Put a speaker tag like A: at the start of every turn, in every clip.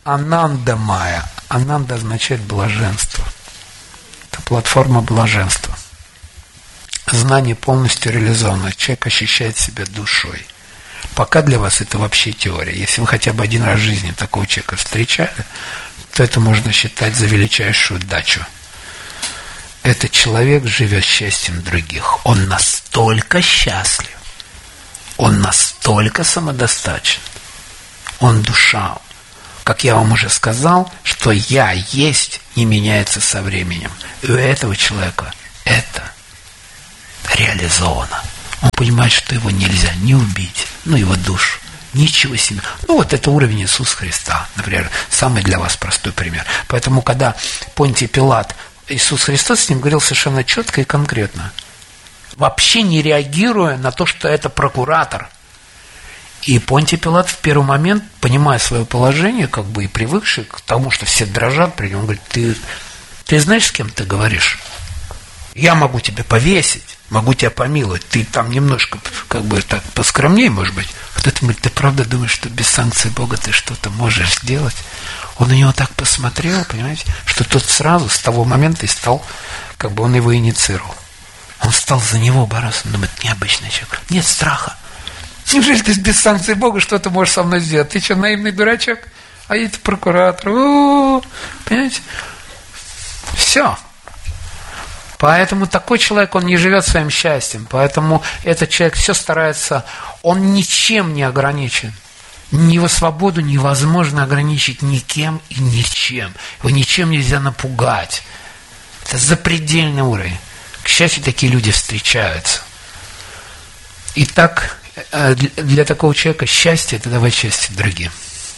A: Ананда-майя. Ананда означает блаженство. Это платформа блаженства. Знание полностью реализовано. Человек ощущает себя душой. Пока для вас это вообще теория. Если вы хотя бы один раз в жизни такого человека встречали, то это можно считать за величайшую дачу. Этот человек живет счастьем других. Он настолько счастлив. Он настолько самодостаточен. Он душа. Как я вам уже сказал, что я есть не меняется со временем. И у этого человека это реализовано. Он понимает, что его нельзя не убить, его душу. Ничего себе. Вот это уровень Иисуса Христа, например. Самый для вас простой пример. Поэтому, когда Понтий Пилат, Иисус Христос с ним говорил совершенно четко и конкретно, вообще не реагируя на то, что это прокуратор. И Понтий Пилат в первый момент, понимая свое положение, и привыкший к тому, что все дрожат при нем, он говорит, ты знаешь, с кем ты говоришь? Я могу тебя повесить, могу тебя помиловать, ты там немножко, так поскромнее, может быть. Вот это говорит, ты правда думаешь, что без санкции Бога ты что-то можешь сделать? Он на него так посмотрел, понимаете, что тот сразу с того момента и стал, он его инициировал. Он стал за него бороться, он думает, необычный человек, нет страха. Неужели ты без санкции Бога что-то можешь со мной сделать? Ты что, наивный дурачок? А я это прокуратор. Понимаете? Все. Поэтому такой человек, он не живет своим счастьем. Поэтому этот человек все старается, он ничем не ограничен. Его свободу невозможно ограничить никем и ничем. Его ничем нельзя напугать. Это запредельный уровень. К счастью, такие люди встречаются. Итак, для такого человека счастье – это давать счастье другим.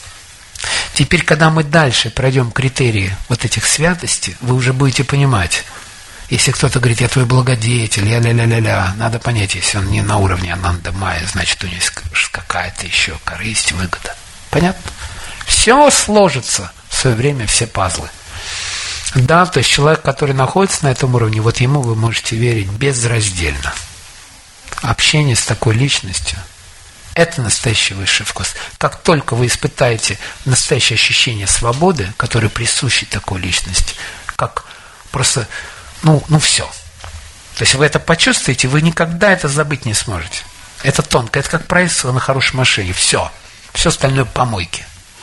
A: Теперь, когда мы дальше пройдем критерии вот этих святостей, вы уже будете понимать, если кто-то говорит, я твой благодетель, ля-ля-ля-ля-ля, надо понять, если он не на уровне Ананда-майя, значит, у него есть какая-то еще корысть, выгода. Понятно? Все сложится в свое время, все пазлы. Да, то есть человек, который находится на этом уровне, вот ему вы можете верить безраздельно. Общение с такой личностью – это настоящий высший вкус. Как только вы испытаете настоящее ощущение свободы, которое присуще такой личности, как просто, все. То есть вы это почувствуете, вы никогда это забыть не сможете. Это тонко, это как проезд на хорошей машине. Все остальное помойки.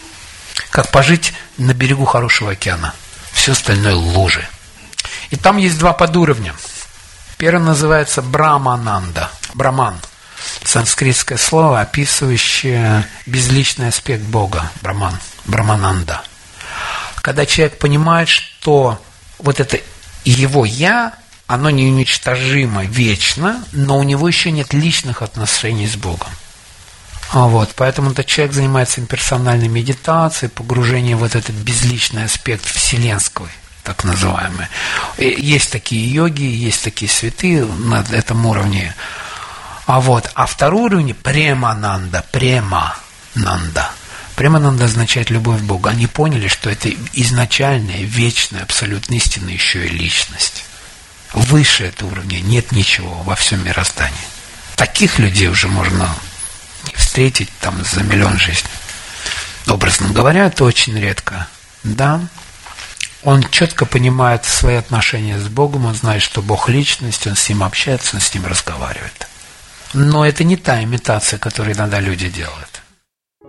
A: Как пожить на берегу хорошего океана. Все остальное лужи. И там есть два подуровня. Первый называется Брамананда. Браман. Санскритское слово, описывающее безличный аспект Бога. Браман. Брамананда. Когда человек понимает, что вот это его «я», оно неуничтожимо, вечно, но у него еще нет личных отношений с Богом. Поэтому этот человек занимается имперсональной медитацией, погружением в вот этот безличный аспект вселенской, так называемый. Есть такие йоги, есть такие святые на этом уровне. А второй уровень – премананда, премананда. Премананда означает любовь к Богу. Они поняли, что это изначальная, вечная, абсолютно истинная еще и личность. Выше этого уровня нет ничего во всем мироздании. Таких людей уже можно встретить за миллион жизней. Образно говоря, это очень редко. Да, он четко понимает свои отношения с Богом, он знает, что Бог – личность, он с ним общается, он с ним разговаривает. Но это не та имитация, которую иногда люди делают.